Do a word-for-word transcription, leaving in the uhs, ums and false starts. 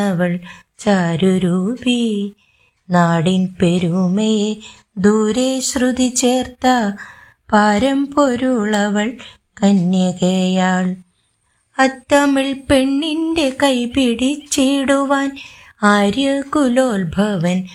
അവൾ ചാരുരൂപി. നാടിൻ പെരുമയെ ദൂരെ ശ്രുതി ചേർത്ത പാരമ്പൊരുളവൾ കന്യകയാൾ. അത്തമിഴ് പെണ്ണിൻ്റെ കൈ പിടിച്ചിടുവാൻ ആര്യകുലോത്ഭവൻ